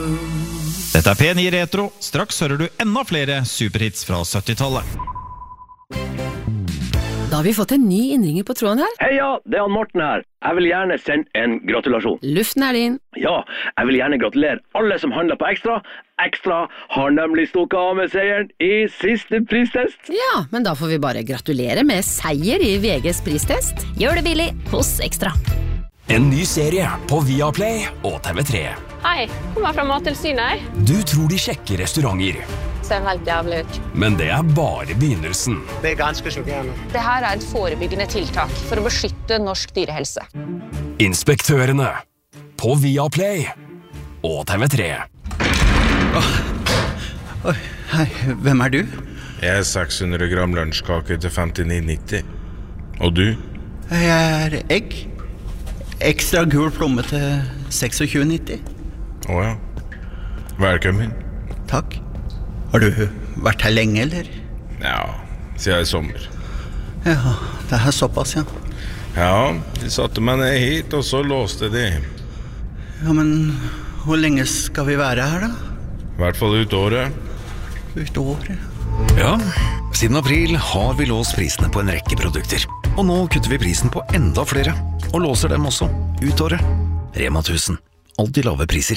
Dette P9 Retro. Straks hører du enda flere superhits fra 70-tallet. Da har vi fått en ny innringer på tråden her. Heia, det han Morten her. Jeg vil gjerne sende en gratulasjon. Luften er din. Ja, jeg vil gjerne gratulere alle som handler på Ekstra. Ekstra har nemlig stukket av med seieren i siste pristest. Ja, men da får vi bare gratulere med seier i VGs pristest. Gjør det billig hos Ekstra. En ny serie på Viaplay og TV3. Hei, kommer fra Mattilsynet her. Du tror de sjekker restauranter. Ser helt jævlig ut. Men det er bare begynnelsen. Det er ganske sjokkerende. Det her er et forebyggende tiltak for å beskytte norsk dyrehelse. Inspektørene på Viaplay og TV3. Oi, hei, hvem er du? Jeg er 600 gram lunsjkake til 59,90. Og du? Jeg er egg. Ekstra gul plomme til 26,90. Åja. Velkommen. Takk. Har du vært her lenge, eller? Ja, siden i sommer. Ja, det er såpass, ja. Ja, de satte meg ned hit, og så låste de. Ja, men hvor lenge skal vi være her, da? I hvert fall ut året. Ut året? Ja, siden april har vi låst prisene på en rekke produkter. Og nå kutter vi prisen på enda flere, og låser dem også ut året. Rema 1000. Alltid lave priser.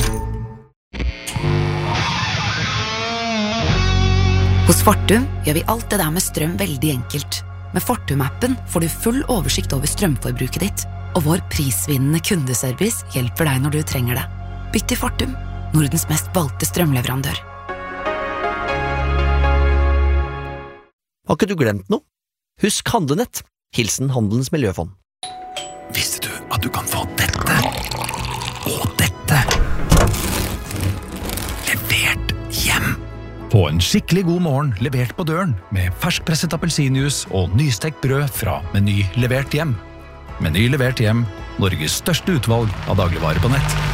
Hos Fortum gjør vi alt det der med strøm veldig enkelt. Med Fortum-appen får du full oversikt over strømforbruket ditt, og vår prisvinnende kundeservice hjelper deg når du trenger det. Bytt til Fortum, Nordens mest valgte strømleverandør. Har ikke du glemt noe? Husk Handlenett. Hilsen Handelens Miljøfond. Visste du at du kan få dette og dette levert hjem? Få en skikkelig god morgen levert på døren med ferskpresset appelsinjuice og nystekt brød fra Meny levert hjem. Meny levert hjem, Norges største utvalg av dagligvarer på nett.